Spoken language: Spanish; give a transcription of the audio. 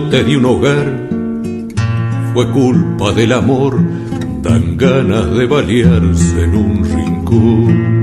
de un hogar fue culpa del amor, dan ganas de balearse en un rincón.